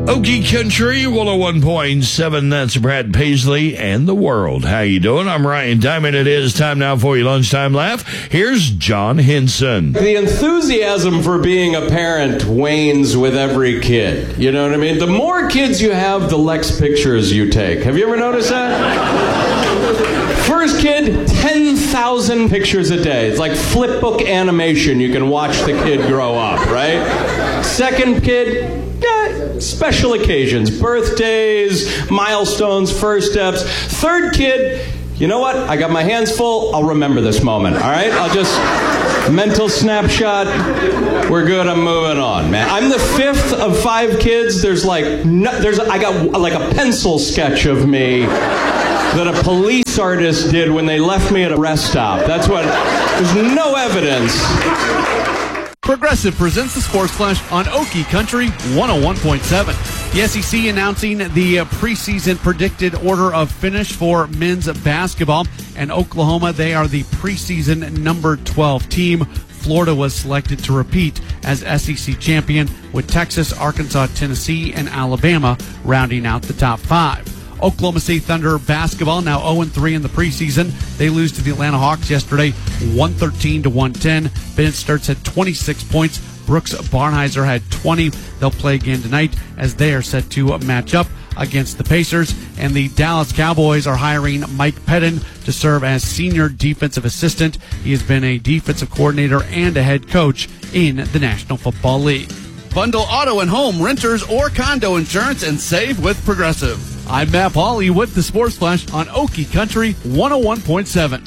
Okie Country 101.7, that's Brad Paisley and the world. How you doing? I'm Ryan Diamond. It is time now for your lunchtime laugh. Here's John Henson. The enthusiasm for being a parent wanes with every kid. You know what I mean? The more kids you have, the less pictures you take. Have you ever noticed that? First kid, 10,000 pictures a day. It's like flip book animation. You can watch the kid grow up, right? Second kid, special occasions, birthdays, milestones, first steps. Third kid, you know what? I got my hands full. I'll remember this moment, all right? I'll just mental snapshot. We're good. I'm moving on, man. I'm the fifth of 5 kids. I got like a pencil sketch of me that a police artist did when they left me at a rest stop. That's what, there's no evidence. Progressive presents the Sports Flash on Okie Country 101.7. The SEC announcing the preseason predicted order of finish for men's basketball. And Oklahoma, they are the preseason number 12 team. Florida was selected to repeat as SEC champion, with Texas, Arkansas, Tennessee, and Alabama rounding out the top 5. Oklahoma State Thunder basketball now 0-3 in the preseason. They lose to the Atlanta Hawks yesterday, 113-110. Ben Sturts had 26 points. Brooks Barnheiser had 20. They'll play again tonight as they are set to match up against the Pacers. And the Dallas Cowboys are hiring Mike Pettin to serve as senior defensive assistant. He has been a defensive coordinator and a head coach in the National Football League. Bundle auto and home, renters, or condo insurance and save with Progressive. I'm Matt Pauley with the Sports Flash on Okie Country 101.7.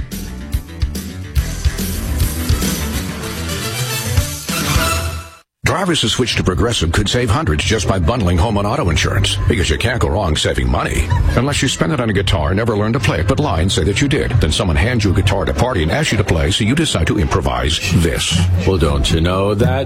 Drivers who switch to Progressive could save hundreds just by bundling home and auto insurance, because you can't go wrong saving money. Unless you spend it on a guitar and never learn to play it, but lie and say that you did. Then someone hands you a guitar at a party and asks you to play, so you decide to improvise this. Well, don't you know that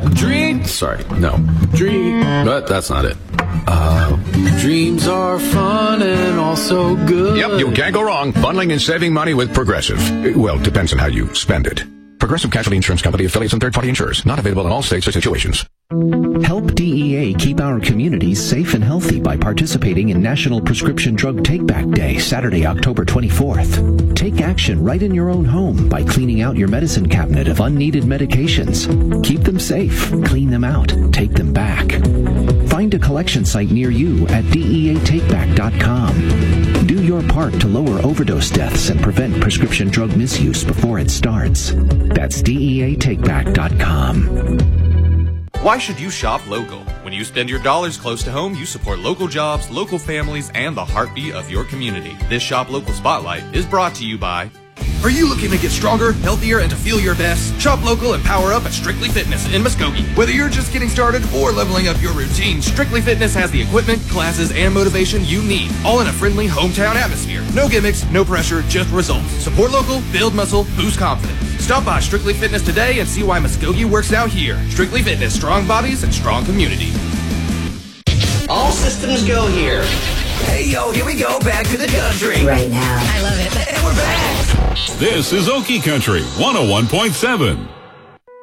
but that's not it. Dreams are fun and also good. Yep, you can't go wrong bundling and saving money with Progressive. Well, depends on how you spend it. Progressive Casualty Insurance Company, affiliates, and third-party insurers. Not available in all states or situations. Help DEA keep our communities safe and healthy by participating in National Prescription Drug Take-Back Day, Saturday, October 24th. Take action right in your own home by cleaning out your medicine cabinet of unneeded medications. Keep them safe, clean them out, take them back. Find a collection site near you at DEATakeback.com. Do your part to lower overdose deaths and prevent prescription drug misuse before it starts. That's DEATakeback.com. Why should you shop local? When you spend your dollars close to home, you support local jobs, local families, and the heartbeat of your community. This Shop Local Spotlight is brought to you by... Are you looking to get stronger, healthier, and to feel your best? Shop local and power up at Strictly Fitness in Muskogee. Whether you're just getting started or leveling up your routine, Strictly Fitness has the equipment, classes, and motivation you need, all in a friendly hometown atmosphere. No gimmicks, no pressure, just results. Support local, build muscle, boost confidence. Stop by Strictly Fitness today and see why Muskogee works out here. Strictly Fitness, strong bodies and strong community. All systems go here. Hey, yo, here we go, back to the country. Right now. I love it. And we're back. This is Okie Country 101.7.